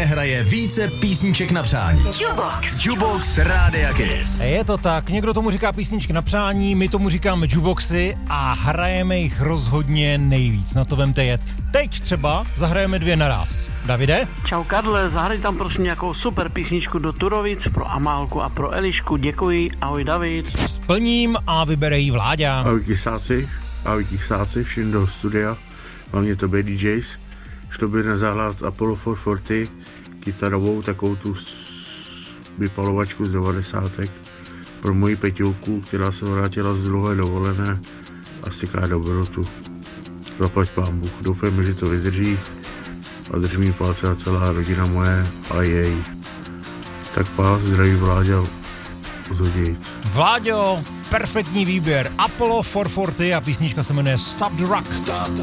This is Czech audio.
hraje více písniček na přání. Jukebox Rádia Kiss. Je to tak, někdo tomu říká písničky na přání, my tomu říkáme jukeboxy a hrajeme jich rozhodně nejvíc, na to vemte jet. Teď třeba zahrajeme 2 naraz. Davide? Čau Karle, zahraj tam prosím nějakou super písničku do Turovic pro Amálku a pro Elišku, děkuji, ahoj David. Splním a vybere jí Vláďa. Ahoj Kisáci, všim do studia, hlavně tobě DJs. Šlo by na zahrát Apollo 440, kytarovou, takovou tu vypalovačku z 90. pro moji Peťulku, která se vrátila z dlouhé dovolené a styká dobrotu. Zaplať pán Bůh. Doufám, že to vydrží a drží mi palce a celá rodina moje a jej. Tak pás, zdraví Vláďa z Hodějic. Vláďo, perfektní výběr. Apollo 440 a písnička se jmenuje Stop the Rock.